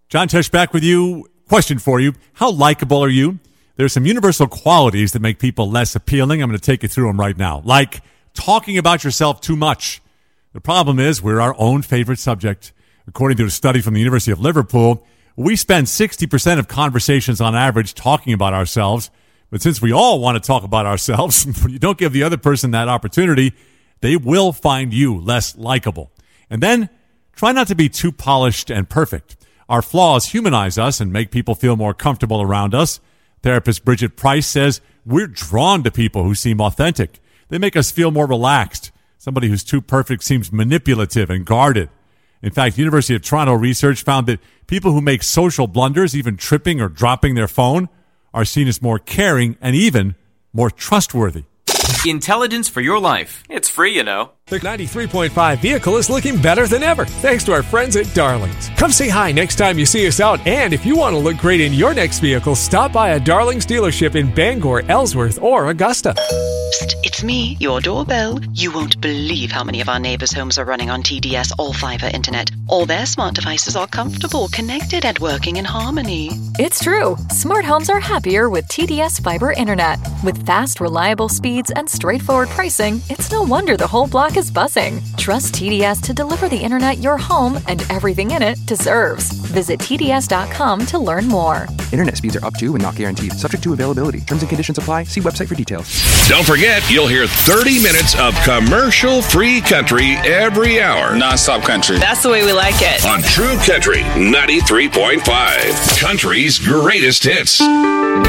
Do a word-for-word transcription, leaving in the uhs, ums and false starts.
John Tesh back with you. Question for you. How likable are you? There's some universal qualities that make people less appealing. I'm going to take you through them right now. Like talking about yourself too much. The problem is we're our own favorite subject. According to a study from the University of Liverpool, we spend sixty percent of conversations on average talking about ourselves. But since we all want to talk about ourselves, when you don't give the other person that opportunity, they will find you less likable. And then try not to be too polished and perfect. Our flaws humanize us and make people feel more comfortable around us. Therapist Bridget Price says we're drawn to people who seem authentic. They make us feel more relaxed. Somebody who's too perfect seems manipulative and guarded. In fact, University of Toronto research found that people who make social blunders, even tripping or dropping their phone, are seen as more caring and even more trustworthy. Intelligence for your life. It's free, you know. The ninety-three point five vehicle is looking better than ever, thanks to our friends at Darling's. Come say hi next time you see us out, and if you want to look great in your next vehicle, stop by a Darling's dealership in Bangor, Ellsworth, or Augusta. Psst, it's me, your doorbell. You won't believe how many of our neighbors' homes are running on T D S all-fiber internet. All their smart devices are comfortable, connected, and working in harmony. It's true. Smart homes are happier with T D S fiber internet. With fast, reliable speeds and straightforward pricing, it's no wonder the whole block is buzzing. Trust T D S to deliver the internet your home and everything in it deserves. Visit T D S dot com to learn more. Internet speeds are up to and not guaranteed. Subject to availability. Terms and conditions apply. See website for details. Don't forget, you'll hear thirty minutes of commercial-free country every hour. Non-stop country. That's the way we like it. On True Country ninety-three point five. Country's greatest hits.